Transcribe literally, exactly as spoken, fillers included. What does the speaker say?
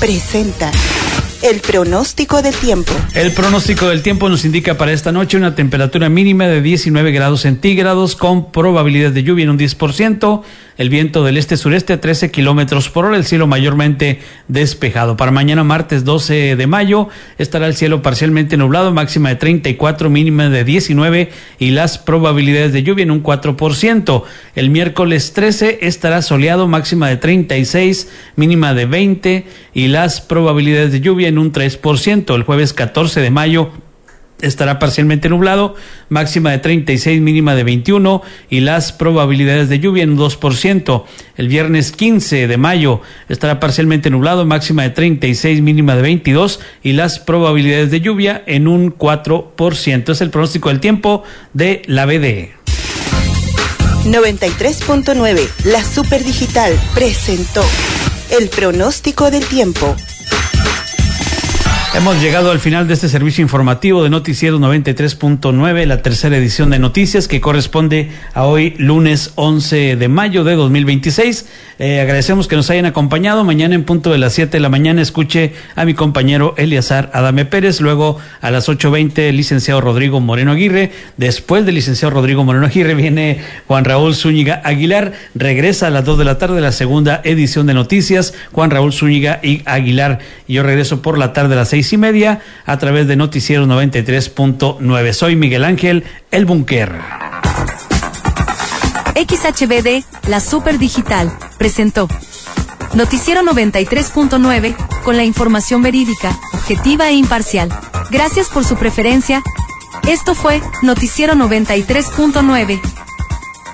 presenta el pronóstico del tiempo. El pronóstico del tiempo nos indica para esta noche una temperatura mínima de diecinueve grados centígrados con probabilidad de lluvia en un diez por ciento, el viento del este-sureste a trece kilómetros por hora, el cielo mayormente despejado. Para mañana martes doce de mayo estará el cielo parcialmente nublado, máxima de treinta y cuatro, mínima de diecinueve y las probabilidades de lluvia en un cuatro por ciento. El miércoles trece estará soleado, máxima de treinta y seis, mínima de veinte y las probabilidades de lluvia en un tres por ciento. El jueves catorce de mayo estará parcialmente nublado, máxima de treinta y seis, mínima de veintiuno y las probabilidades de lluvia en un dos por ciento. El viernes quince de mayo estará parcialmente nublado, máxima de treinta y seis, mínima de veintidós y las probabilidades de lluvia en un cuatro por ciento. Es el pronóstico del tiempo de la B D E. noventa y tres punto nueve, la Super Digital, presentó el pronóstico del tiempo. Hemos llegado al final de este servicio informativo de Noticiero noventa y tres punto nueve, la tercera edición de noticias que corresponde a hoy, lunes once de mayo de dos mil veintiséis. Eh, agradecemos que nos hayan acompañado. Mañana en punto de las siete de la mañana escuche a mi compañero Eliazar Adame Pérez. Luego a las ocho veinte el licenciado Rodrigo Moreno Aguirre. Después del licenciado Rodrigo Moreno Aguirre viene Juan Raúl Zúñiga Aguilar. Regresa a las dos de la tarde la segunda edición de noticias, Juan Raúl Zúñiga y Aguilar. Y yo regreso por la tarde a las seis y media a través de Noticiero noventa y tres punto nueve. Soy Miguel Ángel, el Bunker. X H B D, la Super Digital, presentó Noticiero noventa y tres punto nueve, con la información verídica, objetiva e imparcial. Gracias por su preferencia. Esto fue Noticiero noventa y tres punto nueve.